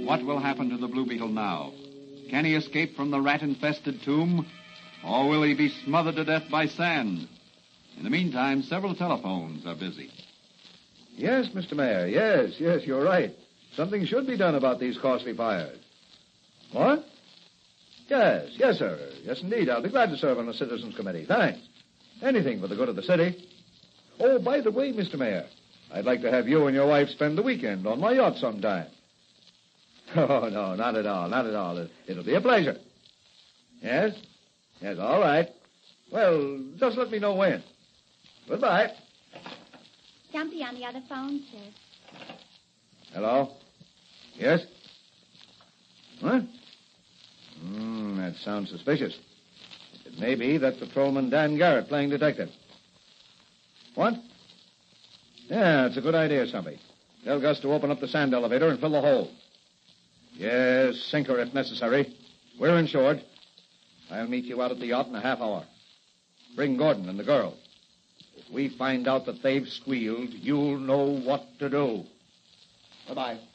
What will happen to the Blue Beetle now? Can he escape from the rat-infested tomb? Or will he be smothered to death by sand? In the meantime, several telephones are busy. Yes, Mr. Mayor, yes, you're right. Something should be done about these costly fires. What? Yes, sir. Yes, indeed. I'll be glad to serve on the Citizens Committee. Thanks. Anything for the good of the city. Oh, by the way, Mr. Mayor, I'd like to have you and your wife spend the weekend on my yacht sometime. Oh, no, not at all. It'll be a pleasure. Yes, all right. Well, just let me know when. Goodbye. Stumpy on the other phone, sir. Hello? Yes? What? That sounds suspicious. It may be that patrolman Dan Garrett playing detective. What? Yeah, it's a good idea, Stumpy. Tell Gus to open up the sand elevator and fill the hole. Yes, sink her if necessary. We're insured. I'll meet you out at the yacht in a half hour. Bring Gordon and the girl. If we find out that they've squealed, you'll know what to do. Bye-bye.